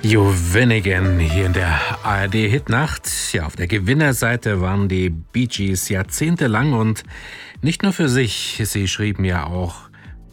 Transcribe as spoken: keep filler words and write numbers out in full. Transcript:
You Win Again hier in der A R D-Hitnacht. Ja, auf der Gewinnerseite waren die Bee Gees jahrzehntelang und nicht nur für sich. Sie schrieben ja auch